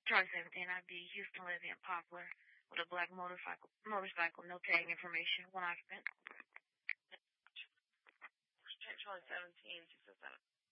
Charlie 17, ID, Houston Levy Poplar, with a black motorcycle, no tag information, one occupant. Charlie 17, 607.